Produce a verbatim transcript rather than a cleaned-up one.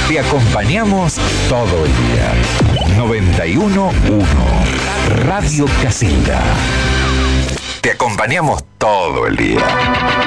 Te acompañamos todo el día. noventa y uno punto uno Radio Casilda. Te acompañamos todo el día.